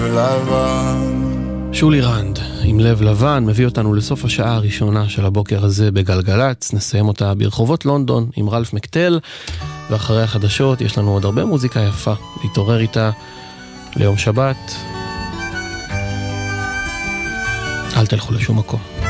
שולי רנד עם לב לבן מביא אותנו לסוף השעה הראשונה של הבוקר הזה בגלגלץ. נסיים אותה ברחובות לונדון עם רלף מקטל, ואחרי החדשות יש לנו עוד הרבה מוזיקה יפה להתעורר איתה ליום שבת. אל תלכו לשום מקום.